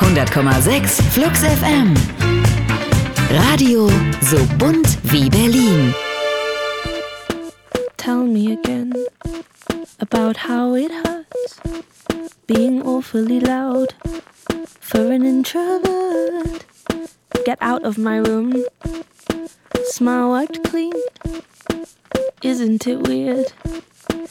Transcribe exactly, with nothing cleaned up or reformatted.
hundert Komma sechs Flux F M. Radio so bunt wie Berlin. Tell me again about how it hurts being awfully loud for an introvert. Get out of my room. Smile wiped clean. Isn't it weird?